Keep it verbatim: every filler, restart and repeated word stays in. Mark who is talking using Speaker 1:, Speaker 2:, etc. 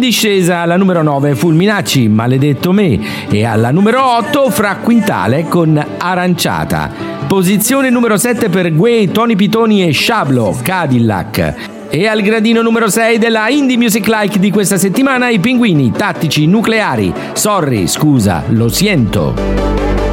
Speaker 1: discesa alla numero nove Fulminacci, Maledetto me, e alla numero otto Fra Quintale con Aranciata. Posizione numero sette per Guè, Tony Pitoni e Sciablo, Cadillac. E al gradino numero sei della Indie Music Like di questa settimana, i Pinguini Tattici Nucleari, Sorry, scusa, lo siento.